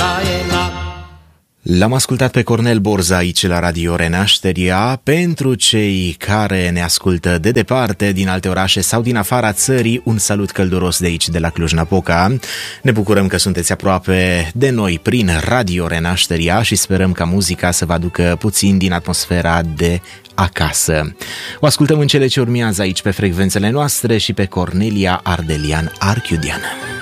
L-am ascultat pe Cornel Borza aici la Radio Renașterea. Pentru cei care ne ascultă de departe, din alte orașe sau din afara țării, un salut călduros de aici, de la Cluj-Napoca. Ne bucurăm că sunteți aproape de noi prin Radio Renașterea și sperăm ca muzica să vă aducă puțin din atmosfera de acasă. O ascultăm în cele ce urmează aici pe frecvențele noastre și pe Cornelia Ardelian Archiudian.